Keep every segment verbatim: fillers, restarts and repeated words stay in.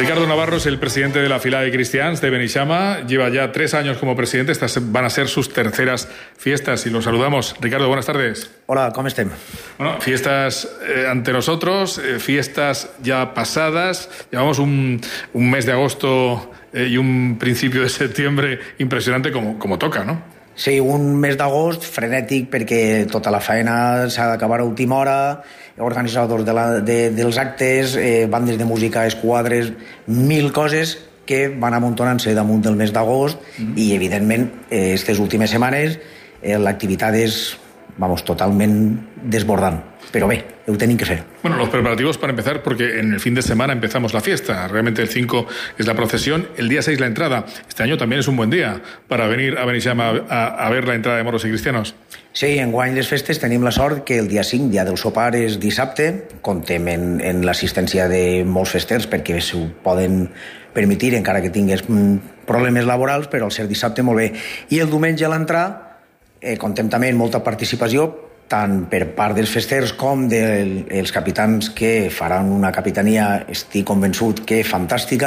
Ricardo Navarro es el presidente de la Fila de Cristians de Beneixama. Lleva ya tres años como presidente. Estas van a ser sus terceras fiestas y lo saludamos. Ricardo, buenas tardes. Hola, ¿cómo estén? Bueno, fiestas eh, ante nosotros, eh, fiestas ya pasadas. Llevamos un, un mes de agosto eh, y un principio de septiembre impresionante como, como toca, ¿no? Sí, un mes d'agost frenètic perquè tota la feina s'ha d'acabar a última hora, organitzadors de la, de, dels actes, eh, bandes de música, esquadres, mil coses que van amuntonant-se damunt del mes d'agost mm. i, evidentment, eh, aquestes últimes setmanes eh, l'activitat és, vamos, totalment desbordant. Pero ve, lo tienen que hacer. Bueno, los preparativos para empezar, porque en el fin de semana empezamos la fiesta. Realmente el cinco es la procesión, el día seis la entrada. Este año también es un buen día para venir a Beneixama a, a ver la entrada de moros i cristianos. Sí, enguany les festes tenim la sort que el dia cinc, dia del sopar, és dissabte. Contem en, en l'assistència de molts festers perquè s'ho poden permetir, encara que tingués problemes laborals, però al ser dissabte molt bé. I el diumenge a l'entrar eh, contem també en molta participació, tant per part dels festers com dels capitans que faran una capitania, estic convençut que fantàstica,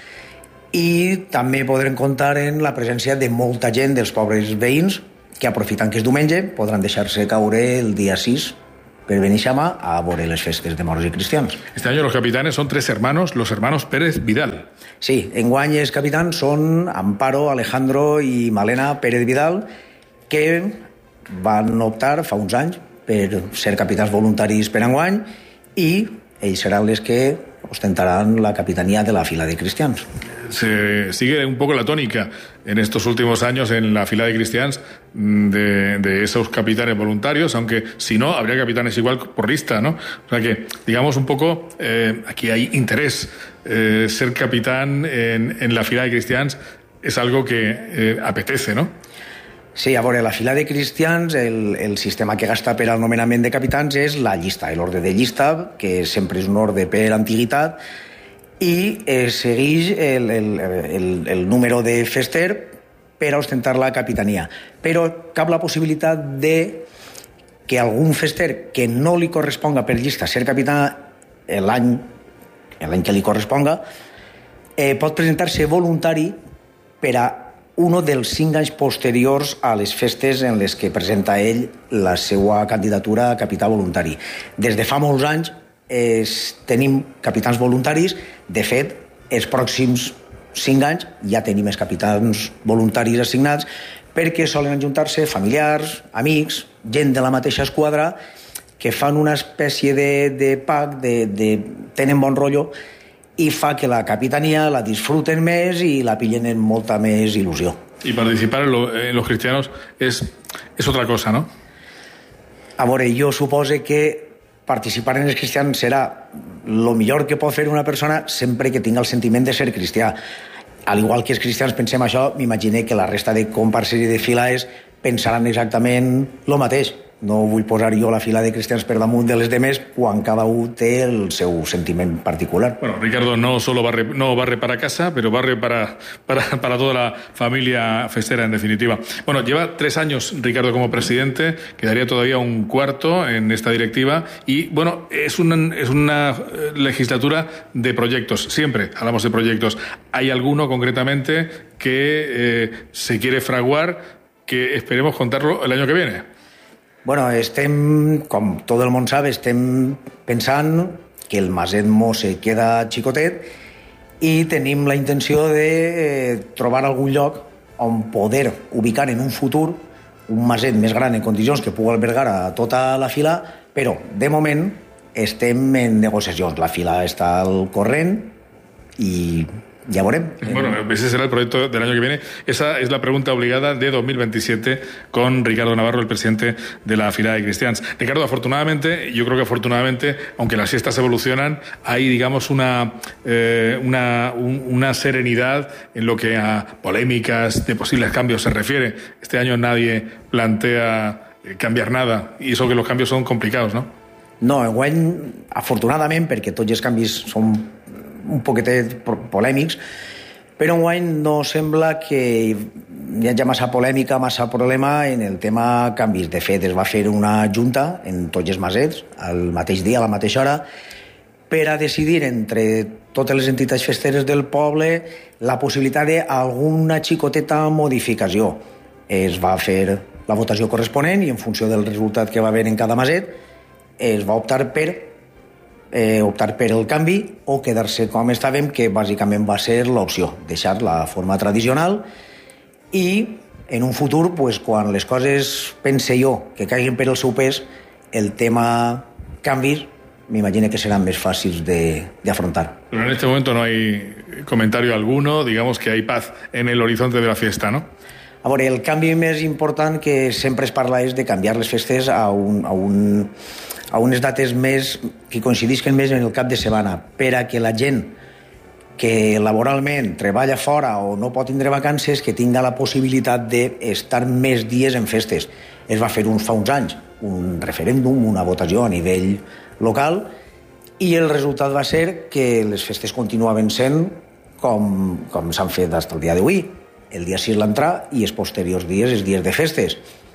i també podrem comptar en la presència de molta gent dels pobres veïns que, aprofitant que és diumenge, podran deixar-se caure el dia sis per Beneixama a veure les festes de moros i cristians. Este año los capitanes son tres hermanos, los hermanos Pérez Vidal. Sí, enguany els capitans són Amparo, Alejandro i Malena Pérez Vidal, que van optar fa uns anys per ser capitans voluntaris per enguany i ells seran les que ostentaran la capitanía de la Fila de Cristians. Se sigue un poco la tónica en estos últimos años en la Fila de Cristians de, de esos capitanes voluntarios, aunque si no, habría capitanes igual por lista, ¿no? O sea que, digamos un poco, eh, aquí hay interés. Eh, ser capitán en, en la Fila de Cristians es algo que eh, apetece, ¿no? Sí, a veure, la Fila de Cristians, el, el sistema que gasta per al nomenament de capitans és la llista, l'ordre de llista, que sempre és un ordre per antiguitat, i eh, segueix el, el, el, el número de fester per a ostentar la capitania. Però cap la possibilitat de que algun fester que no li corresponga per llista ser capità l'any l'any que li corresponga eh, pot presentar-se voluntari per a uno dels cinc anys posteriors a les festes en les que presenta ell la seva candidatura a capità voluntari. Des de fa molts anys eh, tenim capitans voluntaris. De fet, els pròxims cinc anys ja tenim els capitans voluntaris assignats perquè solen ajuntar-se familiars, amics, gent de la mateixa esquadra que fan una espècie de, de pack, de, de, tenen bon rotllo i fa que la capitania la disfruten més i la pillen en molta més il·lusió. Y participar en, lo, en los cristianos es, es otra cosa, ¿no? A veure, jo supose que participar en els cristians serà el millor que pot fer una persona sempre que tinga el sentiment de ser cristià. Al igual que els cristians pensem això, m'imagino que la resta de comparses i de filaes pensaran exactament el mateix. No vull posar jo la Fila de Cristians per damunt de les demés quan cada un té el seu sentiment particular. Bueno, Ricardo no solo barre, no barre para casa, pero barre para, para, para toda la familia festera, en definitiva. Bueno, lleva tres años Ricardo como presidente, quedaría todavía un cuarto en esta directiva y, bueno, es una, es una legislatura de proyectos. Siempre hablamos de proyectos. ¿Hay alguno concretamente que eh, se quiere fraguar que esperemos contarlo el año que viene? Bueno, estem, com tot el món sap, estem pensant que el Maset Mo se queda xicotet i tenim la intenció de eh, trobar algun lloc on poder ubicar en un futur un maset més gran en condicions que pugui albergar a tota la fila, però de moment estem en negociacions. La fila està al corrent i ya veremos. Bueno, ese será el proyecto del año que viene. Esa es la pregunta obligada de dos mil veintisiete con Ricardo Navarro, el presidente de la Fila de Cristians. Ricardo, afortunadamente, yo creo que afortunadamente, aunque las fiestas evolucionan, hay, digamos, una, eh, una, un, una serenidad en lo que a polémicas de posibles cambios se refiere. Este año nadie plantea cambiar nada, y eso que los cambios son complicados, ¿no? No, enguany, afortunadament, perquè tots els canvis són un poquetet polèmics, però enguany no sembla que hi hagi massa polèmica, massa problema en el tema canvis. De fet, es va fer una junta en tots els masets, al mateix dia, a la mateixa hora, per a decidir entre totes les entitats festeres del poble la possibilitat d'alguna xicoteta modificació. Es va fer la votació corresponent i en funció del resultat que va haver en cada maset es va optar per eh, optar per el canvi o quedar-se com estàvem, que bàsicament va ser l'opció, deixar la forma tradicional i en un futur, pues, quan les coses, pense jo, que caiguen per el seu pes, el tema canvis m'imagino que seran més fàcils de, de afrontar. Pero en este momento no hay comentario alguno, digamos que hay paz en el horizonte de la fiesta, ¿no? A veure, el canvi més important que sempre es parla és de canviar les festes a, un, a, un, a unes dates més que coincidisquen més en el cap de setmana, per a que la gent que laboralment treballa fora o no pot tindre vacances, que tinga la possibilitat d'estar més dies en festes. Es va fer uns, fa uns anys un referèndum, una votació a nivell local, i el resultat va ser que les festes continuaven sent com, com s'han fet fins al dia d'avui. El dia sis l'entrar i els posteriors dies els dies de festes.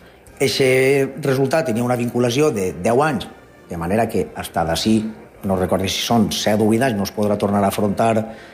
Aquest resultat tenia una vinculació de deu anys, de manera que fins d'ací, no recordo si són set o vuit anys, no es podrà tornar a afrontar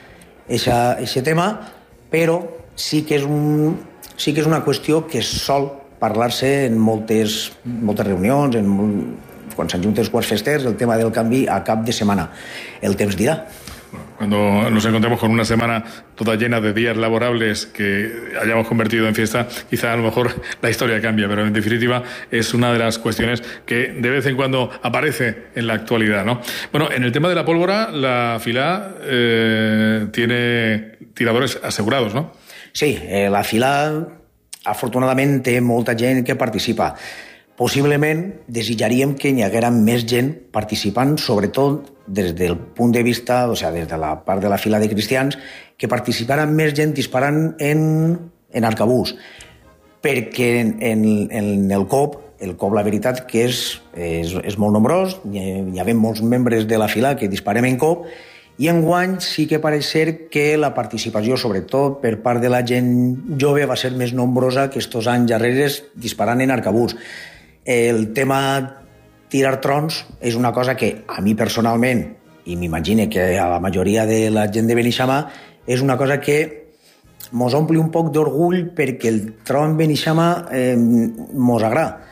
aquest tema, però sí que és, un, sí que és una qüestió que sol parlar-se en moltes, moltes reunions, en, quan s'enjunten els quarts festers, el tema del canvi a cap de setmana. El temps dirà. Cuando nos encontremos con una semana toda llena de días laborables que hayamos convertido en fiesta, quizá a lo mejor la historia cambia, pero en definitiva es una de las cuestiones que de vez en cuando aparece en la actualidad, ¿no? Bueno, en el tema de la pólvora, la FILA eh, tiene tiradores asegurados, ¿no? Sí, eh, la FILA afortunadament té molta gent que participa. Possiblement desitjaríem que hi haguera més gent participant, sobretot des del punt de vista, o sigui, des de la part de la fila de cristians, que participaran més gent disparant en, en arcabús. Perquè en, en, en el C O P, el C O P la veritat que és, és, és molt nombrós, hi, hi ha molts membres de la fila que disparem en C O P, i enguany sí que pareix ser que la participació, sobretot per part de la gent jove, va ser més nombrosa que estos anys darreres disparant en arcabús. El tema tirar trons és una cosa que a mi personalment, i m'imagino que a la majoria de la gent de Beneixama, és una cosa que mos ompli un poc d'orgull perquè el tron Beneixama eh, mos agrada.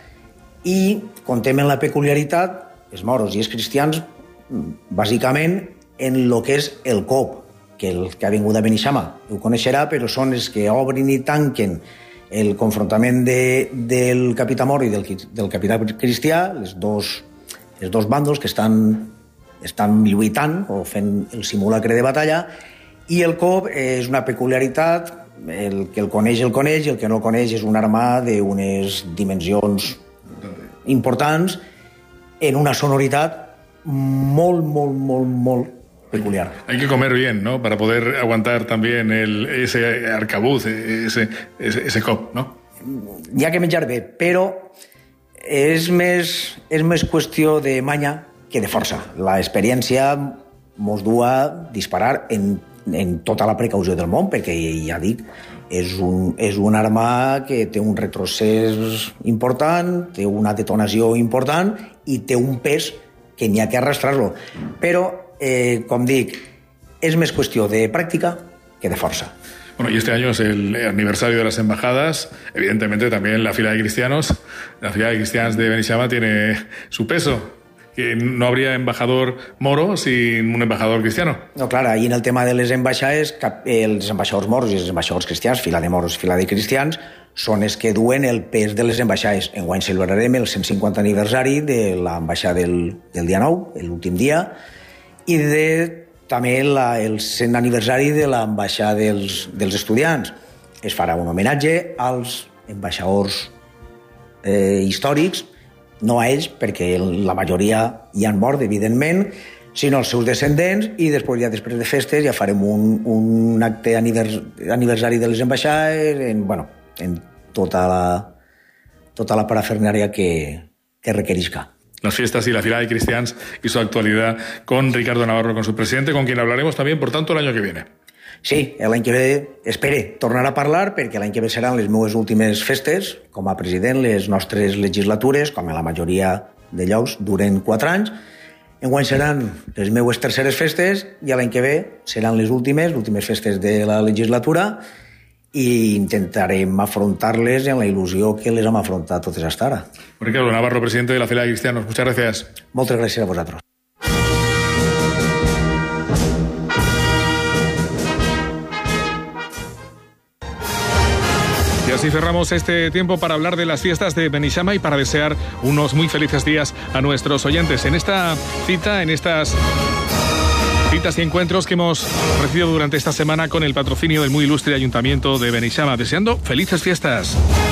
I contem en la peculiaritat, els moros i els cristians, bàsicament en el que és el C O P, que el que ha vingut a Beneixama ho coneixerà, però són els que obrin i tanquen el confrontament de, del capità moro i del, del capità cristià, els dos, els dos bàndols que estan, estan lluitant o fent el simulacre de batalla, i el C O P és una peculiaritat, el que el coneix el coneix, i el que no el coneix és una arma d'unes dimensions importants en una sonoritat molt, molt, molt, molt peculiar. Hay que comer bien, ¿no? Para poder aguantar también el, ese arcabuz, ese, ese, ese C O P, ¿no? Hi ha que menjar bé, però és més, és més qüestió de manya que de força. L'experiència mos du a disparar en, en tota la precaució del món, perquè ja dic, és, un, és una arma que té un retrocés important, té una detonació important i té un pes que n'hi ha que arrastrar-lo. Però Eh, com dic, es més qüestió de práctica que de fuerza. Bueno, y este año es el aniversario de las embajadas, evidentemente también la fila de cristianos, la fila de cristianos de Beneixama tiene su peso, que no habría embajador moro sin un embajador cristiano. No, clar, ahí en el tema de les embaixades, els ambaixadors moros i els ambaixadors cristians, fila de moros, fila de cristians, són els que duen el pes de les embaixades. Enguany celebrarem el cent cinquanta aniversari de l'ambaixada del, del dia nou, l'últim dia, i de, també la, el cent aniversari de l'ambaixada dels, dels estudiants. Es farà un homenatge als ambaixadors eh, històrics, no a ells, perquè la majoria hi han mort, evidentment, sinó als seus descendents, i després, ja després de festes, ja farem un, un acte anivers, aniversari de les ambaixades, en, bueno, en tota la, tota la parafernària que, que requerisca. Las fiestas y la fila de cristians y su actualidad con Ricardo Navarro, con su presidente, con quien hablaremos también, por tanto, el año que viene. Sí, l'any que ve espere tornar a parlar, perquè l'any que ve seran les meves últimes festes com a president. Les nostres legislatures, com a la majoria de llocs, duren quatre anys, Enguany seran les meues terceres festes i l'any que ve seran les últimes, les últimes festes de la legislatura, i intentarem afrontar-les en la il·lusió que les hem afrontat totes hasta ara. Ricardo Navarro, presidente de la Fila de Cristianos, muchas gracias. Moltes gràcies a vosaltres. Y así cerramos este tiempo para hablar de las fiestas de Benixama y para desear unos muy felices días a nuestros oyentes. En esta cita, en estas citas y encuentros que hemos recibido durante esta semana con el patrocinio del muy ilustre Ayuntamiento de Benixama, deseando felices fiestas.